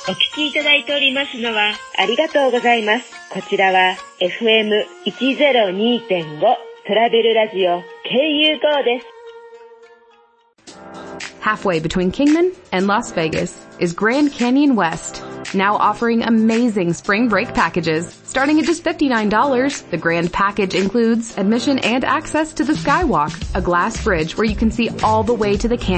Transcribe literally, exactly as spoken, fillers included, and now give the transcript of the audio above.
お聞きいただいておりますのはありがとうございます。こちらは エフエムひゃくにてんご トラベルラジオ ケーユーゴー です。 Halfway between Kingman and Las Vegas is Grand Canyon West, now offering amazing spring break packages. Starting at just fifty-nine dollars, the Grand Package includes admission and access to the Skywalk, a glass bridge where you can see all the way to the canyon.